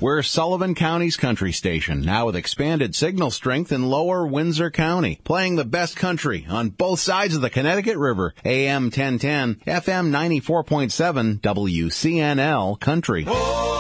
We're Sullivan County's country station, now with expanded signal strength in lower Windsor County, playing the best country on both sides of the Connecticut River. AM 1010, FM 94.7, WCNL Country. Oh!